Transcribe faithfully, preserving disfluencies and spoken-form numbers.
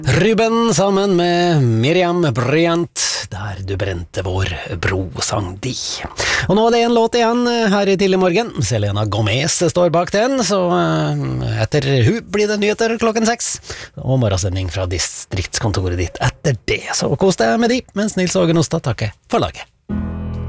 Ruben sammen med Miriam Bryant, der du brente vår bro, sang de. Og nå er det en låt igjen her i tidlig morgen. Selena Gomez står bak den, så etter hun blir det nyheter klokken seks. Og morgensending fra distriktskontoret ditt etter det. Så kos deg med de, mens Nils Åge Nostad takker for laget.